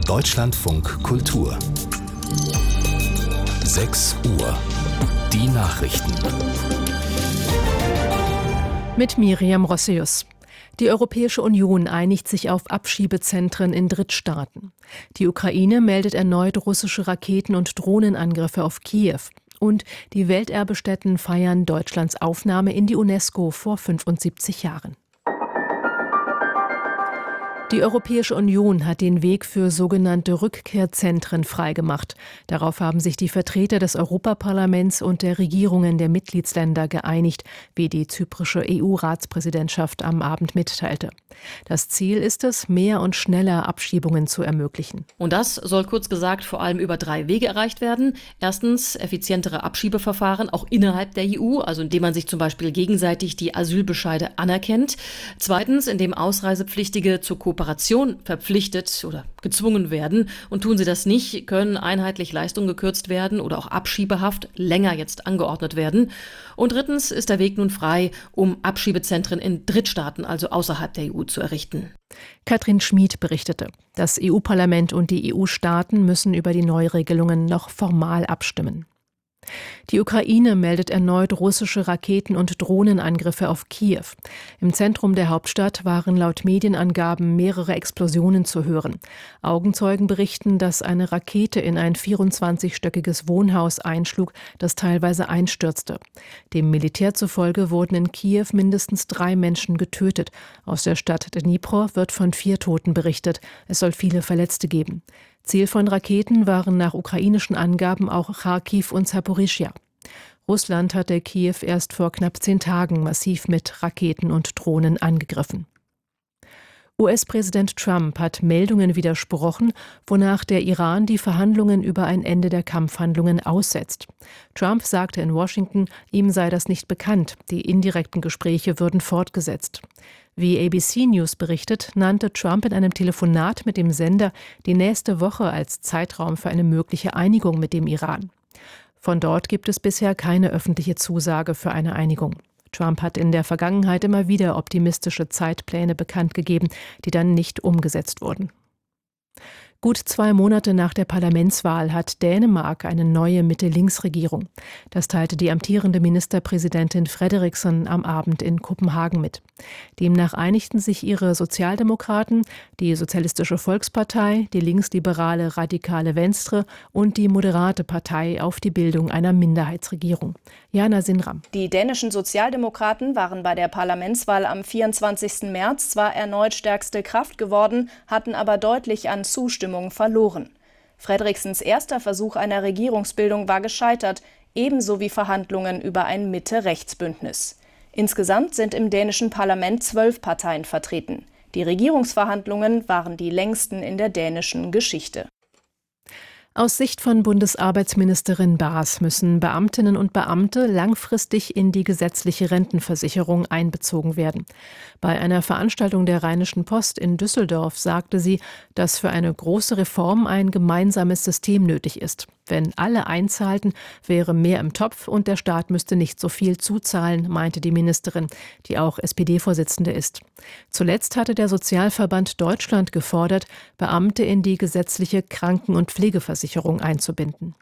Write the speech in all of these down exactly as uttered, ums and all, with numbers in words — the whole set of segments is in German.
Deutschlandfunk Kultur. sechs Uhr. Die Nachrichten. Mit Miriam Rossius. Die Europäische Union einigt sich auf Abschiebezentren in Drittstaaten. Die Ukraine meldet erneut russische Raketen- und Drohnenangriffe auf Kiew. Und die Welterbestätten feiern Deutschlands Aufnahme in die UNESCO vor fünfundsiebzig Jahren. Die Europäische Union hat den Weg für sogenannte Rückkehrzentren freigemacht. Darauf haben sich die Vertreter des Europaparlaments und der Regierungen der Mitgliedsländer geeinigt, wie die zyprische E U-Ratspräsidentschaft am Abend mitteilte. Das Ziel ist es, mehr und schneller Abschiebungen zu ermöglichen. Und das soll kurz gesagt vor allem über drei Wege erreicht werden. Erstens effizientere Abschiebeverfahren, auch innerhalb der E U, also indem man sich zum Beispiel gegenseitig die Asylbescheide anerkennt. Zweitens, indem Ausreisepflichtige zur Kooperation verpflichtet oder gezwungen werden. Und tun sie das nicht, können einheitlich Leistungen gekürzt werden oder auch Abschiebehaft länger jetzt angeordnet werden. Und drittens ist der Weg nun frei, um Abschiebezentren in Drittstaaten, also außerhalb der E U, zu errichten. Katrin Schmid berichtete. Das E U-Parlament und die E U-Staaten müssen über die Neuregelungen noch formal abstimmen. Die Ukraine meldet erneut russische Raketen- und Drohnenangriffe auf Kiew. Im Zentrum der Hauptstadt waren laut Medienangaben mehrere Explosionen zu hören. Augenzeugen berichten, dass eine Rakete in ein vierundzwanzigstöckiges Wohnhaus einschlug, das teilweise einstürzte. Dem Militär zufolge wurden in Kiew mindestens drei Menschen getötet. Aus der Stadt Dnipro wird von vier Toten berichtet. Es soll viele Verletzte geben. Ziel von Raketen waren nach ukrainischen Angaben auch Charkiw und Saporischschja. Russland hatte Kiew erst vor knapp zehn Tagen massiv mit Raketen und Drohnen angegriffen. U S-Präsident Trump hat Meldungen widersprochen, wonach der Iran die Verhandlungen über ein Ende der Kampfhandlungen aussetzt. Trump sagte in Washington, ihm sei das nicht bekannt, die indirekten Gespräche würden fortgesetzt. Wie A B C News berichtet, nannte Trump in einem Telefonat mit dem Sender die nächste Woche als Zeitraum für eine mögliche Einigung mit dem Iran. Von dort gibt es bisher keine öffentliche Zusage für eine Einigung. Trump hat in der Vergangenheit immer wieder optimistische Zeitpläne bekannt gegeben, die dann nicht umgesetzt wurden. Gut zwei Monate nach der Parlamentswahl hat Dänemark eine neue Mitte-Links-Regierung. Das teilte die amtierende Ministerpräsidentin Frederiksen am Abend in Kopenhagen mit. Demnach einigten sich ihre Sozialdemokraten, die Sozialistische Volkspartei, die linksliberale Radikale Venstre und die Moderate Partei auf die Bildung einer Minderheitsregierung. Jana Sinram. Die dänischen Sozialdemokraten waren bei der Parlamentswahl am vierundzwanzigsten März zwar erneut stärkste Kraft geworden, hatten aber deutlich an Zustimmung verloren. Frederiksens erster Versuch einer Regierungsbildung war gescheitert, ebenso wie Verhandlungen über ein Mitte-Rechts-Bündnis. Insgesamt sind im dänischen Parlament zwölf Parteien vertreten. Die Regierungsverhandlungen waren die längsten in der dänischen Geschichte. Aus Sicht von Bundesarbeitsministerin Baas müssen Beamtinnen und Beamte langfristig in die gesetzliche Rentenversicherung einbezogen werden. Bei einer Veranstaltung der Rheinischen Post in Düsseldorf sagte sie, dass für eine große Reform ein gemeinsames System nötig ist. Wenn alle einzahlten, wäre mehr im Topf und der Staat müsste nicht so viel zuzahlen, meinte die Ministerin, die auch S P D-Vorsitzende ist. Zuletzt hatte der Sozialverband Deutschland gefordert, Beamte in die gesetzliche Kranken- und Pflegeversicherung einzubinden.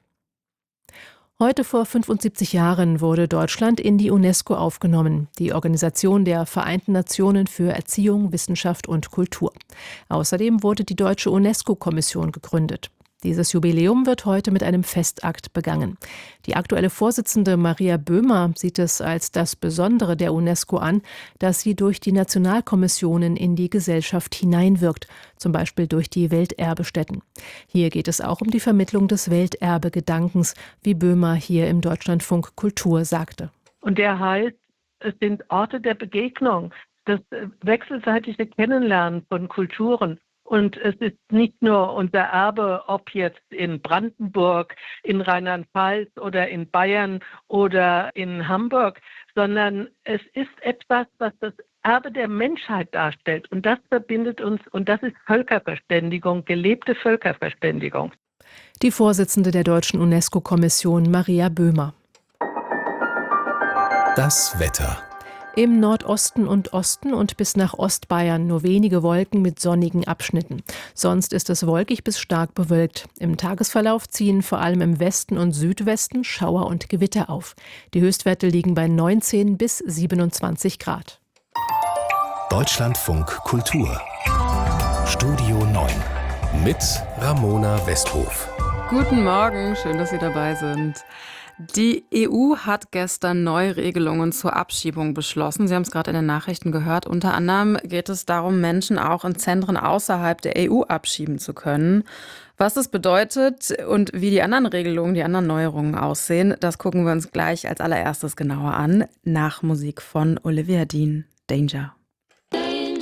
Heute vor fünfundsiebzig Jahren wurde Deutschland in die UNESCO aufgenommen, die Organisation der Vereinten Nationen für Erziehung, Wissenschaft und Kultur. Außerdem wurde die Deutsche UNESCO-Kommission gegründet. Dieses Jubiläum wird heute mit einem Festakt begangen. Die aktuelle Vorsitzende Maria Böhmer sieht es als das Besondere der UNESCO an, dass sie durch die Nationalkommissionen in die Gesellschaft hineinwirkt, zum Beispiel durch die Welterbestätten. Hier geht es auch um die Vermittlung des Welterbegedankens, wie Böhmer hier im Deutschlandfunk Kultur sagte. Und der heißt, es sind Orte der Begegnung, das wechselseitige Kennenlernen von Kulturen. Und es ist nicht nur unser Erbe, ob jetzt in Brandenburg, in Rheinland-Pfalz oder in Bayern oder in Hamburg, sondern es ist etwas, was das Erbe der Menschheit darstellt. Und das verbindet uns, und das ist Völkerverständigung, gelebte Völkerverständigung. Die Vorsitzende der Deutschen UNESCO-Kommission, Maria Böhmer. Das Wetter. Im Nordosten und Osten und bis nach Ostbayern nur wenige Wolken mit sonnigen Abschnitten. Sonst ist es wolkig bis stark bewölkt. Im Tagesverlauf ziehen vor allem im Westen und Südwesten Schauer und Gewitter auf. Die Höchstwerte liegen bei neunzehn bis siebenundzwanzig Grad. Deutschlandfunk Kultur. Studio neun mit Ramona Westhof. Guten Morgen, schön, dass Sie dabei sind. Die E U hat gestern neue Regelungen zur Abschiebung beschlossen. Sie haben es gerade in den Nachrichten gehört. Unter anderem geht es darum, Menschen auch in Zentren außerhalb der E U abschieben zu können. Was das bedeutet und wie die anderen Regelungen, die anderen Neuerungen aussehen, das gucken wir uns gleich als allererstes genauer an. Nach Musik von Olivia Dean, Danger.